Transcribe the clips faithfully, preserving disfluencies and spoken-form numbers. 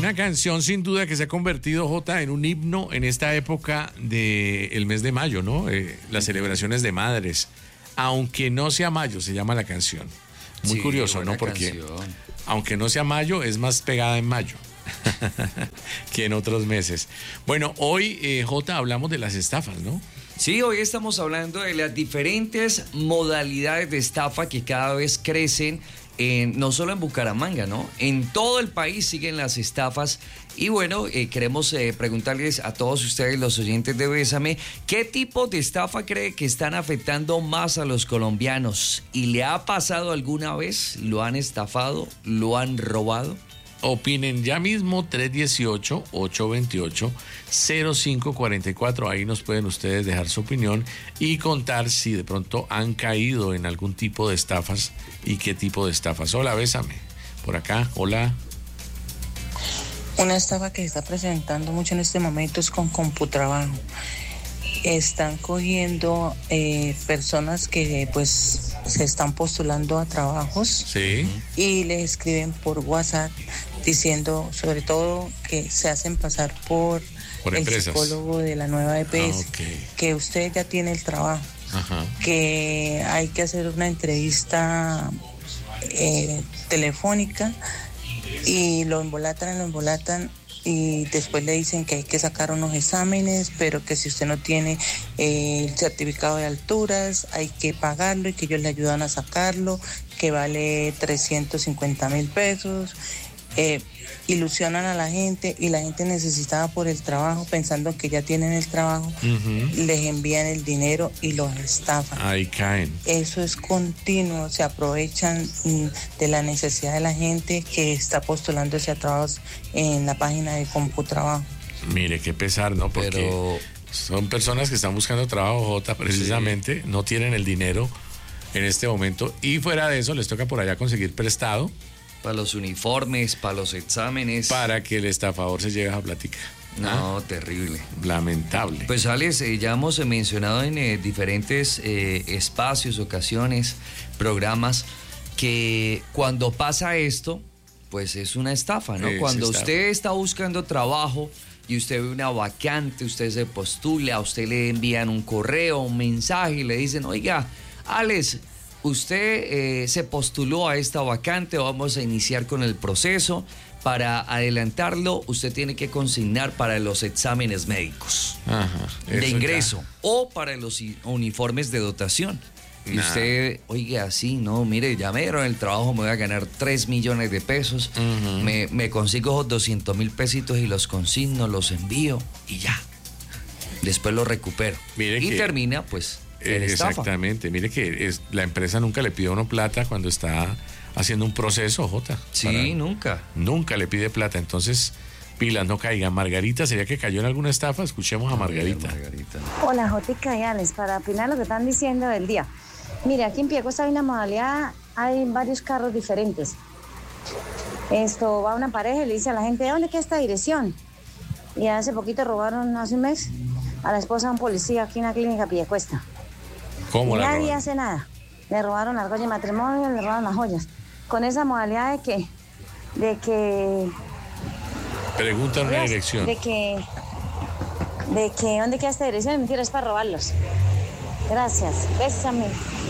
una canción sin duda que se ha convertido, Jota, en un himno en esta época del mes de mayo, ¿no? Eh, las celebraciones de madres. Aunque no sea mayo, se llama la canción. Muy Sí, curioso, ¿no? Porque canción. aunque no sea mayo, es más pegada en mayo que en otros meses. Bueno, hoy, eh, Jota, hablamos de las estafas, ¿no? Sí, hoy estamos hablando de las diferentes modalidades de estafa que cada vez crecen, en, no solo en Bucaramanga, ¿no? En todo el país siguen las estafas. Y bueno, eh, queremos eh, preguntarles a todos ustedes, los oyentes de Bésame, ¿qué tipo de estafa cree que están afectando más a los colombianos? ¿Y le ha pasado alguna vez? ¿Lo han estafado? ¿Lo han robado? Opinen ya mismo, tres uno ocho, ocho dos ocho, cero cinco cuatro cuatro. Ahí nos pueden ustedes dejar su opinión y contar si de pronto han caído en algún tipo de estafas y qué tipo de estafas. Hola, Bésame. Por acá, hola. Una estafa que se está presentando mucho en este momento es con Computrabajo. Están cogiendo eh, personas que pues se están postulando a trabajos, Sí. y les escriben por WhatsApp diciendo, sobre todo, que se hacen pasar por, Por el empresas. psicólogo de la nueva E P S, Ah, ok. que usted ya tiene el trabajo, Ajá. que hay que hacer una entrevista eh, telefónica, y lo embolatan, lo embolatan, y después le dicen que hay que sacar unos exámenes, pero que si usted no tiene eh, el certificado de alturas, hay que pagarlo y que ellos le ayudan a sacarlo, que vale trescientos cincuenta mil pesos. Eh, ilusionan a la gente, y la gente necesitada por el trabajo, pensando que ya tienen el trabajo, Uh-huh. les envían el dinero y los estafan. Ahí caen. Eso es continuo, se aprovechan mm, de la necesidad de la gente que está postulándose a trabajos en la página de Computrabajo. Mire, qué pesar, ¿no? Porque Pero son personas que están buscando trabajo, Jota, precisamente, no tienen el dinero en este momento, y fuera de eso les toca por allá conseguir prestado para los uniformes, para los exámenes. para que el estafador se lleve a plática. No, terrible. Lamentable. Pues Alex, eh, ya hemos eh, mencionado en eh, diferentes eh, espacios, ocasiones, programas, que cuando pasa esto, pues es una estafa, ¿no? Es Cuando estafa. usted está buscando trabajo y usted ve una vacante, usted se postula, a usted le envían un correo, un mensaje y le dicen, oiga, Alex, usted eh, se postuló a esta vacante, vamos a iniciar con el proceso. Para adelantarlo, usted tiene que consignar para los exámenes médicos Ajá, de eso ingreso o para los i- uniformes de dotación. Y Nah. usted, oiga, así, no, mire, ya me dieron el trabajo, me voy a ganar tres millones de pesos, Ujú. me, me consigo doscientos mil pesitos y los consigno, los envío y ya. Después los recupero. Mire y que- termina, pues, ya. en Eh, estafa. exactamente. Mire que es, la empresa nunca le pide a uno plata cuando está haciendo un proceso, Jota. Sí, Para- nunca. Nunca le pide plata. Entonces, pilas, no caigan. Margarita, ¿sería que cayó en alguna estafa? Escuchemos a Margarita. Margarita. Hola, Jotica y Alex, para opinar lo que están diciendo del día. Mire, aquí en Piedecuesta hay una modalidad, hay varios carros diferentes. Esto, va una pareja y le dice a la gente, ¿de dónde queda esta dirección? Y hace poquito robaron, hace un mes, a la esposa de un policía aquí en la clínica Piedecuesta. ¿Cómo Y la nadie roban? hace nada. Le robaron la argolla de matrimonio, le robaron las joyas. Con esa modalidad de que, de que Preguntan una Dios, dirección. De que, de que, ¿dónde queda esta dirección? Mentira, es para robarlos. Gracias, bésame.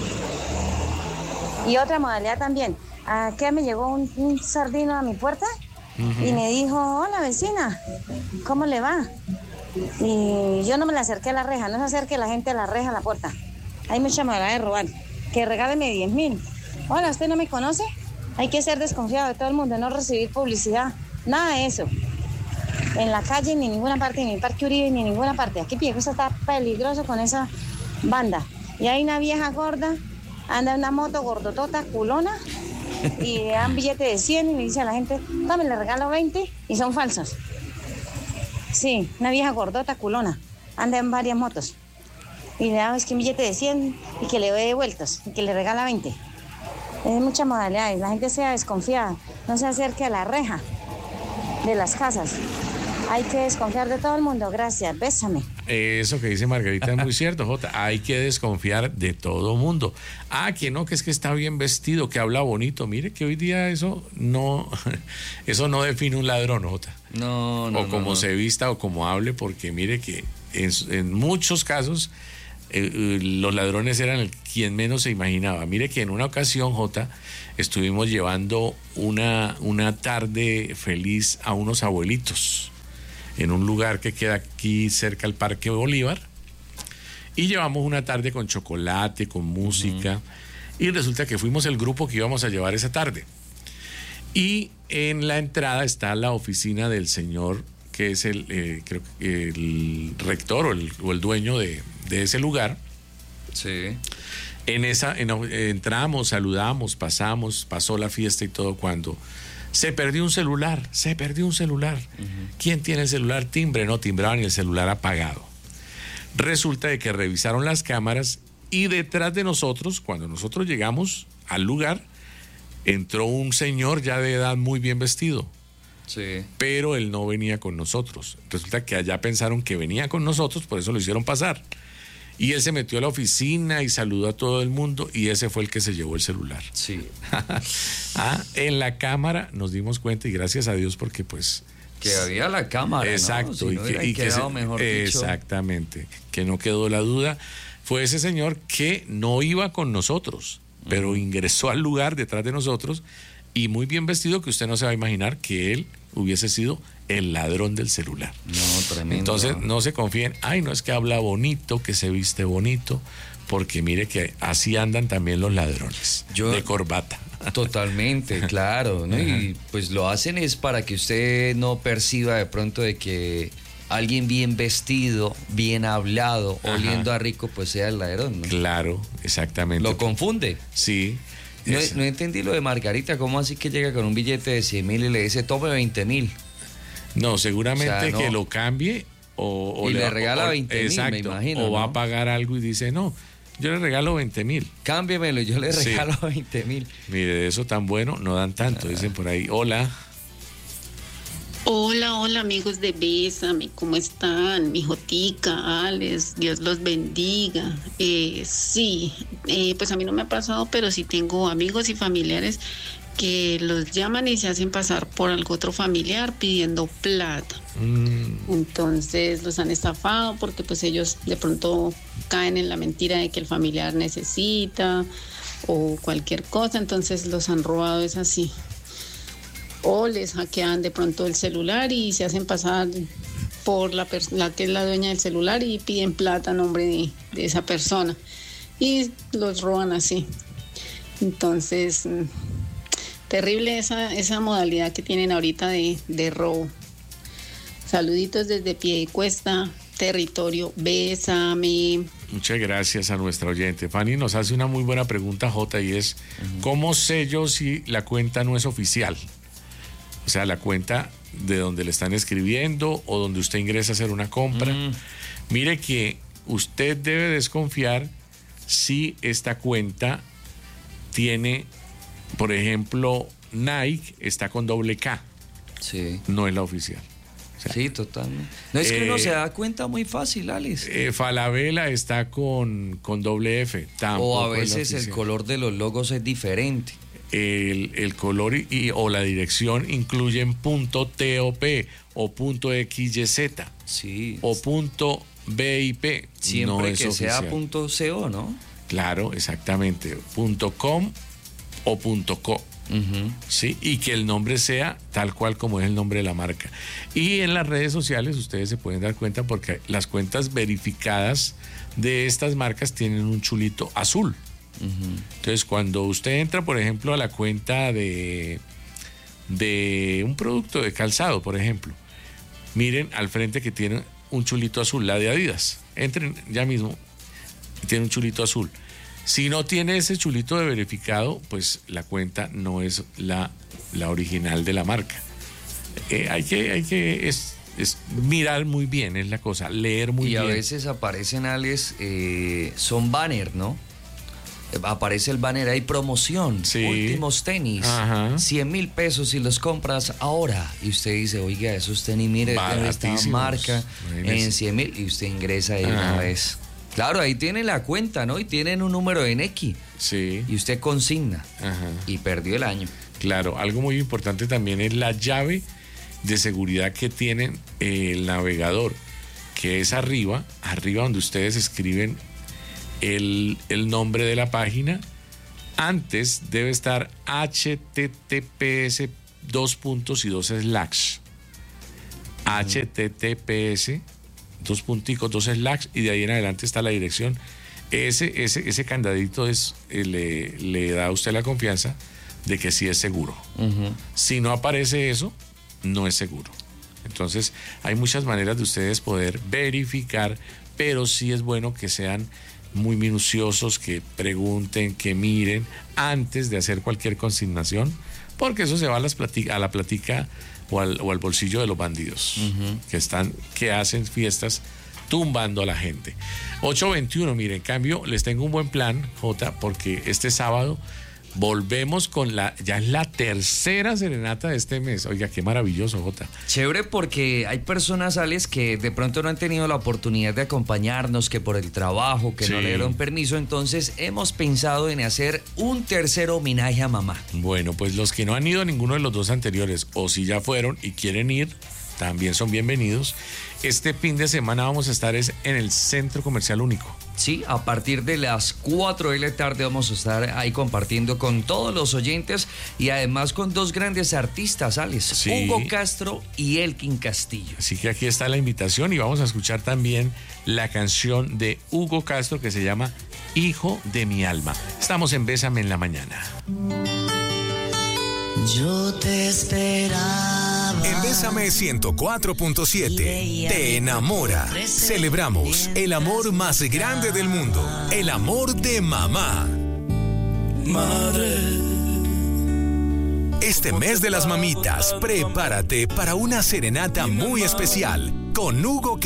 Y otra modalidad también. Aquí me llegó un, un sardino a mi puerta y me dijo, hola vecina, ¿cómo le va? Y yo no me le acerqué a la reja, no se acerque la gente a la reja, a la puerta. Hay mucha modalidad de robar. Que regáleme diez mil. Hola, ¿usted no me conoce? Hay que ser desconfiado de todo el mundo, no recibir publicidad. Nada de eso. En la calle, ni en ninguna parte, ni en el Parque Uribe, ni en ninguna parte. Aquí Piedecuesta está peligroso con esa banda. Y hay una vieja gorda, anda en una moto gordotota, culona, y le dan billete de cien y le dice a la gente, dame, le regalo veinte, y son falsos. Sí, una vieja gordota, culona, anda en varias motos. Y le da es que un billete de cien y que le dé vueltas, y que le regala veinte. Hay muchas modalidades, la gente sea desconfiada, no se acerque a la reja de las casas. Hay que desconfiar de todo el mundo. Gracias, bésame. Eso que dice Margarita es muy cierto, Jota. Hay que desconfiar de todo mundo. Ah, que no, que es que está bien vestido, que habla bonito. Mire que hoy día eso no, eso no define un ladrón, Jota. No, no. O como no, no. se vista o como hable, porque mire que en, en muchos casos eh, eh, los ladrones eran el, quien menos se imaginaba. Mire que en una ocasión, Jota, estuvimos llevando una, una tarde feliz a unos abuelitos en un lugar que queda aquí cerca al Parque Bolívar, y llevamos una tarde con chocolate, con música, uh-huh. y resulta que fuimos el grupo que íbamos a llevar esa tarde. Y en la entrada está la oficina del señor que es el, eh, creo, el rector o el, o el dueño de, de ese lugar. Sí. En esa, en, entramos, saludamos, pasamos, pasó la fiesta y todo, cuando se perdió un celular, se perdió un celular. Uh-huh. ¿Quién tiene el celular? Timbre, no timbraban y el celular apagado. Resulta de que revisaron las cámaras y detrás de nosotros, cuando nosotros llegamos al lugar, entró un señor ya de edad muy bien vestido. Sí. Pero él no venía con nosotros. Resulta que allá pensaron que venía con nosotros, por eso lo hicieron pasar. Y él se metió a la oficina y saludó a todo el mundo, y ese fue el que se llevó el celular. Sí. Ah, en la cámara nos dimos cuenta, y gracias a Dios, porque pues... Que había la cámara, exacto, ¿no? Si no y que, y que quedado, se, mejor dicho. Exactamente, que no quedó la duda. Fue ese señor que no iba con nosotros, uh-huh. pero ingresó al lugar detrás de nosotros, y muy bien vestido, que usted no se va a imaginar que él hubiese sido el ladrón del celular. No, tremendo. Entonces no se confíen, ay, no es que habla bonito, que se viste bonito, porque mire que así andan también los ladrones, Yo, de corbata. Totalmente, claro, ¿no? Y pues lo hacen es para que usted no perciba de pronto de que alguien bien vestido, bien hablado, Ajá. oliendo a rico, pues sea el ladrón, ¿no? Claro, exactamente. Lo confunde. Sí. No, no entendí lo de Margarita, ¿cómo así que llega con un billete de cien mil y le dice tome veinte mil? No, seguramente o sea, no. que lo cambie o, o y le, le regala veinte mil, me imagino. O va ¿no? a pagar algo y dice, no, yo le regalo veinte mil. Cámbiemelo, yo le regalo sí. veinte mil. Mire, de eso tan bueno no dan tanto, ah. dicen por ahí. Hola. Hola, hola amigos de Bésame, ¿cómo están? Mi Jotica, Alex, Dios los bendiga. Eh, sí, eh, pues a mí no me ha pasado, pero sí tengo amigos y familiares que los llaman y se hacen pasar por algún otro familiar pidiendo plata. Mm. Entonces los han estafado porque pues ellos de pronto caen en la mentira de que el familiar necesita o cualquier cosa, entonces los han robado, es así. O les hackean de pronto el celular y se hacen pasar por la, pers- la que es la dueña del celular y piden plata a nombre de, de esa persona y los roban así. Entonces, mmm, terrible esa, esa modalidad que tienen ahorita de, de robo. Saluditos desde Piedecuesta, territorio Bésame. Muchas gracias a nuestra oyente. Fanny nos hace una muy buena pregunta, Jota, y es, uh-huh. ¿cómo sé yo si la cuenta no es oficial? O sea, la cuenta de donde le están escribiendo o donde usted ingresa a hacer una compra. Mm. Mire que usted debe desconfiar si esta cuenta tiene, por ejemplo, Nike está con doble K. Sí. No es la oficial. O sea, sí, totalmente. No es que eh, uno se da cuenta muy fácil, Alex. Eh, Falabella está con, con doble F. O a veces el color de los logos es diferente. El, el color y, y, o la dirección incluyen punto .top o punto .xyz sí. o punto .bip. Siempre no que es sea punto .co, ¿no? Claro, exactamente. Punto .com o punto .co. Uh-huh. ¿Sí? Y que el nombre sea tal cual como es el nombre de la marca. Y en las redes sociales ustedes se pueden dar cuenta porque las cuentas verificadas de estas marcas tienen un chulito azul. Uh-huh. Entonces, cuando usted entra, por ejemplo, a la cuenta de, de un producto de calzado, por ejemplo, miren al frente que tiene un chulito azul, la de Adidas. Entren ya mismo y tiene un chulito azul. Si no tiene ese chulito de verificado, pues la cuenta no es la, la original de la marca. Eh, hay que, hay que es, es mirar muy bien, es la cosa, leer muy y bien. Y a veces aparecen, Alex, eh, son banners, ¿no? aparece el banner ahí, promoción, sí. últimos tenis, Ajá. cien mil pesos si los compras ahora. Y usted dice, oiga, esos tenis, mire, esta marca en cien mil, y usted ingresa ahí Ajá. una vez. Claro, ahí tiene la cuenta, ¿no? Y tienen un número de N X. Sí. Y usted consigna. Ajá. Y perdió el año. Claro, algo muy importante también es la llave de seguridad que tiene el navegador, que es arriba, arriba donde ustedes escriben el, el nombre de la página. Antes debe estar H T T P S dos puntos y dos slash. Uh-huh. H T T P S dos punticos, dos slash, y de ahí en adelante está la dirección. Ese, ese, ese candadito es, eh, le, le da a usted la confianza de que sí es seguro. Uh-huh. Si no aparece eso, no es seguro. Entonces, hay muchas maneras de ustedes poder verificar, pero sí es bueno que sean muy minuciosos, que pregunten, que miren antes de hacer cualquier consignación, porque eso se va a, las platica, a la platica o al, o al bolsillo de los bandidos, uh-huh. que están, que hacen fiestas tumbando a la gente. ocho veintiuno, miren, en cambio, les tengo un buen plan, Jota, porque este sábado volvemos con la, ya es la tercera serenata de este mes. Oiga, qué maravilloso, Jota. Chévere, porque hay personas, Alex, que de pronto no han tenido la oportunidad de acompañarnos, que por el trabajo, que sí. no le dieron permiso. Entonces hemos pensado en hacer un tercer homenaje a mamá. Bueno, pues los que no han ido a ninguno de los dos anteriores, o si ya fueron y quieren ir, también son bienvenidos. Este fin de semana vamos a estar es en el Centro Comercial Único. Sí, a partir de las cuatro de la tarde vamos a estar ahí compartiendo con todos los oyentes y además con dos grandes artistas, Alex, sí. Hugo Castro y Elkin Castillo. Así que aquí está la invitación y vamos a escuchar también la canción de Hugo Castro que se llama Hijo de mi alma. Estamos en Bésame en la Mañana. Yo te esperaba. En Bésame ciento cuatro punto siete te enamora. Celebramos el amor más grande del mundo, el amor de mamá. Madre. Este mes de las mamitas, prepárate para una serenata muy especial con Hugo Castro.